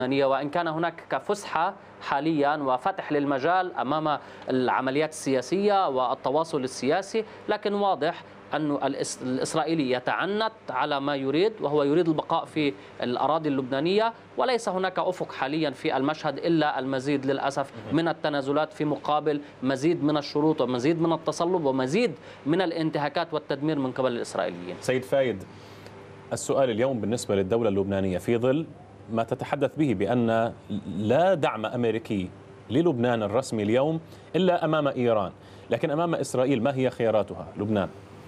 وإن كان هناك فسحة حاليا وفتح للمجال أمام العمليات السياسية والتواصل السياسي، لكن واضح أن الإسرائيلي يتعنت على ما يريد، وهو يريد البقاء في الأراضي اللبنانية، وليس هناك أفق حاليا في المشهد إلا المزيد للأسف من التنازلات في مقابل مزيد من الشروط ومزيد من التصلب ومزيد من الانتهاكات والتدمير من قبل الإسرائيليين. سيد فايد، السؤال اليوم بالنسبة للدولة اللبنانية في ظل ما تتحدث به بأن لا دعم أمريكي للبنان الرسمي اليوم إلا أمام إيران، لكن أمام إسرائيل ما هي خياراتها لبنان؟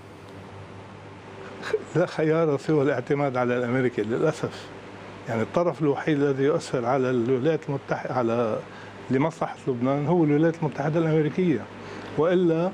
لا خيار سوى الاعتماد على الأمريكي للأسف. يعني الطرف الوحيد الذي يؤثر على الولايات المتحدة لمصلحة لبنان هو الولايات المتحدة الأمريكية، وإلا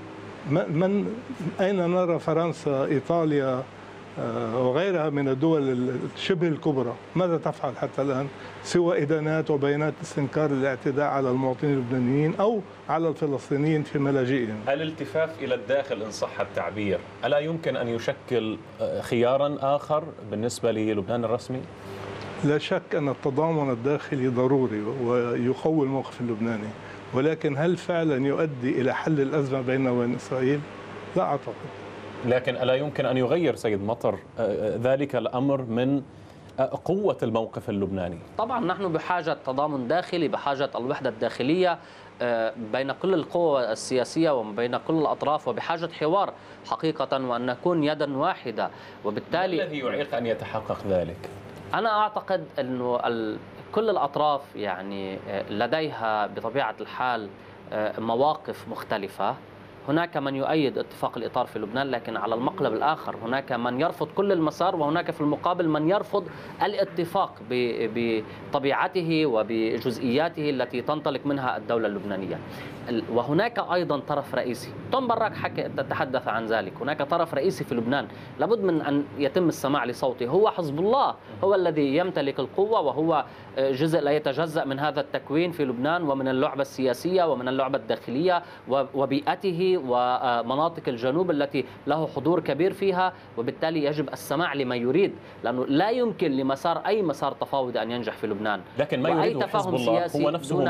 أين نرى فرنسا، إيطاليا وغيرها من الدول شبه الكبرى ماذا تفعل حتى الآن سوى إدانات وبيانات استنكار الاعتداء على المواطنين اللبنانيين أو على الفلسطينيين في ملاجئهم؟ الالتفاف إلى الداخل إن صح التعبير ألا يمكن أن يشكل خيارا آخر بالنسبة للبنان الرسمي؟ لا شك أن التضامن الداخلي ضروري ويقوي الموقف اللبناني، ولكن هل فعلا يؤدي إلى حل الأزمة بيننا وبين إسرائيل؟ لا أعتقد. لكن ألا يمكن أن يغير سيد مطر ذلك الأمر من قوة الموقف اللبناني؟ طبعا نحن بحاجة تضامن داخلي، بحاجة الوحدة الداخلية بين كل القوى السياسية وبين كل الأطراف، وبحاجة حوار حقيقة وأن نكون يدا واحدة. وبالتالي ما الذي يعيق أن يتحقق ذلك؟ أنا أعتقد أنه كل الأطراف يعني لديها بطبيعة الحال مواقف مختلفة. هناك من يؤيد اتفاق الإطار في لبنان، لكن على المقلب الآخر هناك من يرفض كل المسار، وهناك في المقابل من يرفض الاتفاق بطبيعته وبجزئياته التي تنطلق منها الدولة اللبنانية. وهناك أيضا طرف رئيسي، توم براك تتحدث عن ذلك. هناك طرف رئيسي في لبنان لابد من أن يتم السماع لصوته، هو حزب الله، هو الذي يمتلك القوة، وهو جزء لا يتجزأ من هذا التكوين في لبنان ومن اللعبة السياسية ومن اللعبة الداخلية وبيئته ومناطق الجنوب التي له حضور كبير فيها. وبالتالي يجب السماع لما يريد، لأنه لا يمكن لمسار أي مسار تفاوضي أن ينجح في لبنان. لكن ما يريده حزب الله هو نفسه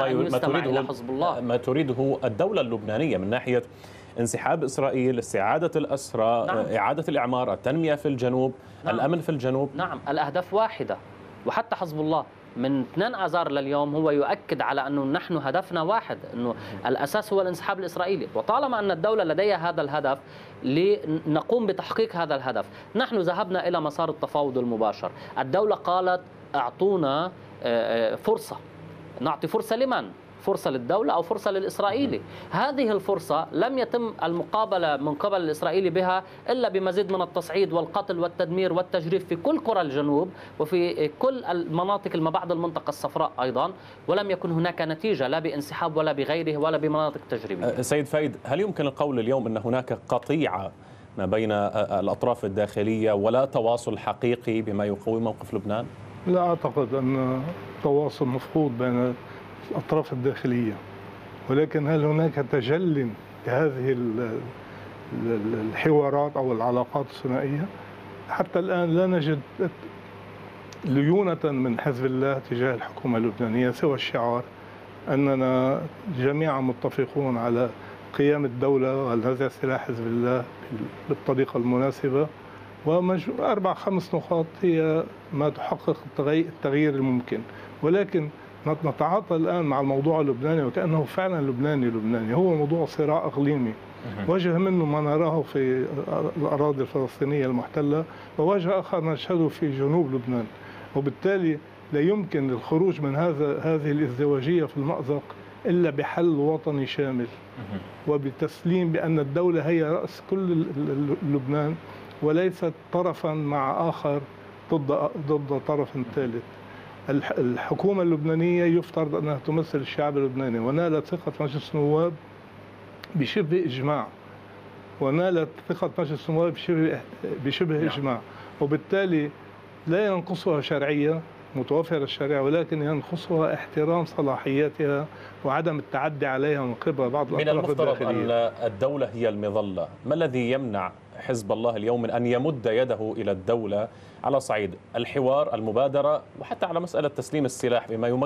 ما تريده الدولة اللبنانية من ناحية انسحاب إسرائيل، استعادة الأسرى، نعم. إعادة الإعمار، التنمية في الجنوب، نعم. الأمن في الجنوب. نعم، الأهداف واحدة. وحتى حزب الله من 2 آذار لليوم هو يؤكد على أنه نحن هدفنا واحد، أنه الأساس هو الانسحاب الإسرائيلي. وطالما أن الدولة لديها هذا الهدف لنقوم بتحقيق هذا الهدف. نحن ذهبنا إلى مسار التفاوض المباشر. الدولة قالت أعطونا فرصة. نعطي فرصة لمن؟ فرصة للدولة أو فرصة للإسرائيلي؟ هذه الفرصة لم يتم المقابلة من قبل الإسرائيلي بها إلا بمزيد من التصعيد والقتل والتدمير والتجريف في كل قرى الجنوب وفي كل المناطق ما بعد المنطقة الصفراء أيضا، ولم يكن هناك نتيجة لا بانسحاب ولا بغيره ولا بمناطق تجريبية. سيد فايد، هل يمكن القول اليوم أن هناك قطيعة ما بين الأطراف الداخلية ولا تواصل حقيقي بما يقوي موقف لبنان؟ لا أعتقد أن التواصل مفقود بين الأطراف الداخلية، ولكن هل هناك تجل لهذه الحوارات أو العلاقات الثنائية؟ حتى الآن لا نجد ليونة من حزب الله تجاه الحكومة اللبنانية سوى الشعار أننا جميعا متفقون على قيام الدولة ونزع سلاح حزب الله بالطريقة المناسبة، و4 5 نقاط هي ما تحقق التغيير الممكن. ولكن نتعاطى الآن مع الموضوع اللبناني وكأنه فعلا لبناني، هو موضوع صراع إقليمي وجه منه ما نراه في الأراضي الفلسطينية المحتلة، ووجه آخر نشهده في جنوب لبنان. وبالتالي لا يمكن الخروج من هذه الازدواجية في المأزق إلا بحل وطني شامل وبتسليم بأن الدولة هي رأس كل لبنان وليست طرفا مع آخر ضد طرف ثالث. الحكومة اللبنانية يفترض أنها تمثل الشعب اللبناني، ونالت ثقة مجلس النواب بشبه إجماع، إجماع، وبالتالي لا ينقصها شرعية، متوفرة الشريعة، ولكن ينقصها احترام صلاحياتها وعدم التعدي عليها من قبل بعض الأطراف الداخلية. من المفترض أن الدولة هي المظلة، ما الذي يمنع حزب الله اليوم من أن يمد يده إلى الدولة على صعيد الحوار، المبادرة، وحتى على مسألة تسليم السلاح بما يمكن